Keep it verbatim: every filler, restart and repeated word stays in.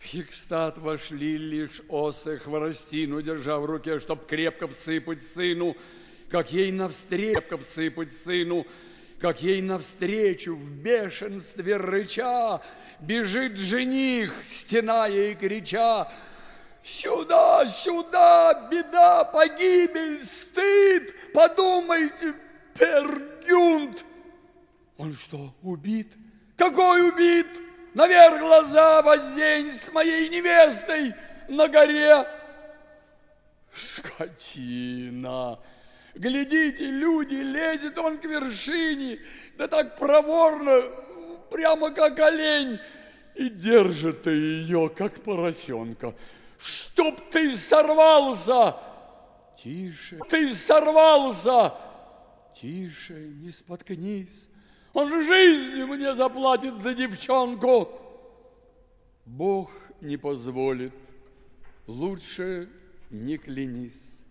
Хикстат вошли лишь осы, хворостину держа в руке, чтоб крепко всыпать сыну, как ей навстречу, крепко всыпать сыну, как ей навстречу в бешенстве рыча бежит жених, стеная и крича: «Сюда, сюда, беда, погибель, стыд! Подумайте, Пер Гюнд!» Он что, убит? Какой убит? Наверх глаза воздень с моей невестой на горе. Скотина! Глядите, люди, лезет он к вершине, да так проворно, прямо как олень, и держит ее, как поросенка. Чтоб ты сорвался! Тише, ты сорвался! Тише, не споткнись. Он жизнью мне заплатит за девчонку. Бог не позволит, лучше не клянись.